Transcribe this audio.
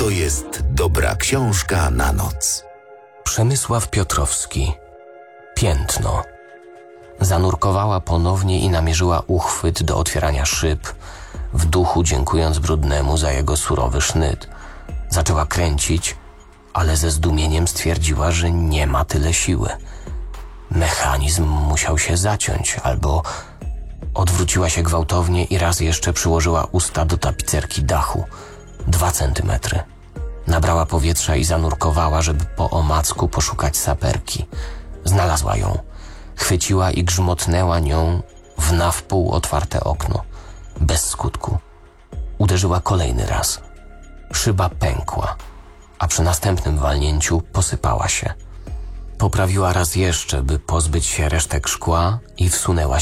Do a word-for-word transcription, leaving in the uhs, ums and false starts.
to jest dobra książka na noc. Przemysław Piotrowski. Piętno. Zanurkowała ponownie i namierzyła uchwyt do otwierania szyb, w duchu dziękując Brudnemu za jego surowy sznyt. Zaczęła kręcić, ale ze zdumieniem stwierdziła, że nie ma tyle siły. Mechanizm musiał się zaciąć, albo... Odwróciła się gwałtownie i raz jeszcze przyłożyła usta do tapicerki dachu. Dwa centymetry. Nabrała powietrza i zanurkowała, żeby po omacku poszukać saperki. Znalazła ją. Chwyciła i grzmotnęła nią w na wpół otwarte okno. Bez skutku. Uderzyła kolejny raz. Szyba pękła, a przy następnym walnięciu posypała się. Poprawiła raz jeszcze, by pozbyć się resztek szkła i wsunęła